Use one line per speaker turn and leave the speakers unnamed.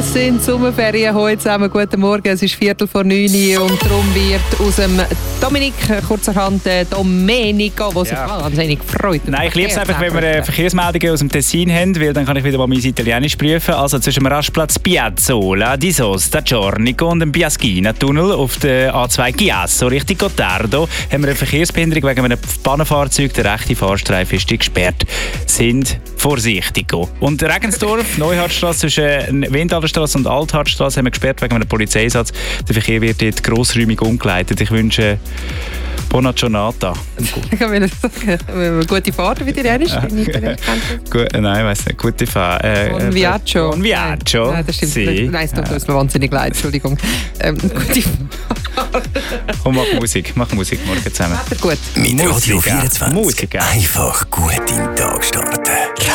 sind Sommerferien heute zusammen. Guten Morgen, es ist 8:45 und darum wird aus dem Dominik kurzerhand Domenico, der sich wahnsinnig freut.
Nein, ich liebe es einfach, wenn wir Verkehrsmeldungen aus dem Tessin haben, weil dann kann ich wieder mal mein Italienisch prüfen. Also zwischen dem Rastplatz Piazzola di Sosta Giornico und dem Biaschina-Tunnel auf der A2 Chiasso Richtung Gottardo haben wir eine Verkehrsbehinderung wegen einem Bahnenfahrzeug. Der rechte Fahrstreifen ist gesperrt. Sind vorsichtig. Und Regensdorf, Neuhardtstrasse zwischen Wendalderstrasse und Althardtstrasse haben wir gesperrt wegen einem Polizeisatz. Der Verkehr wird dort grossräumig umgeleitet. Ich wünsche Buona giornata.
Ich kann mir sagen, gute Fahrt wie Italienisch.
Nein, ich weiss nicht. Gute Fahrt.
Buon viaggio.
Buon viaggio.
Nein, das stimmt.
Si.
Nein, das tut mir wahnsinnig leid. Entschuldigung. Gute Fahrt.
Und mach Musik morgen zusammen.
Gut.
Mit Radio 24.
Musik.
Einfach gut in den Tag starten.